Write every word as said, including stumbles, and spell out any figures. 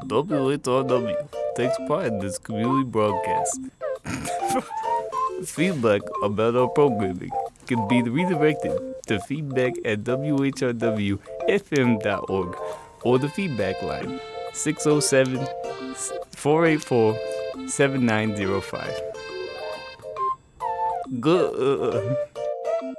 W H R W takes pride in this community broadcast. Feedback about our programming can be redirected to feedback at W H R W F M dot org or the feedback line six oh seven, four eight four, seven nine oh five. Good.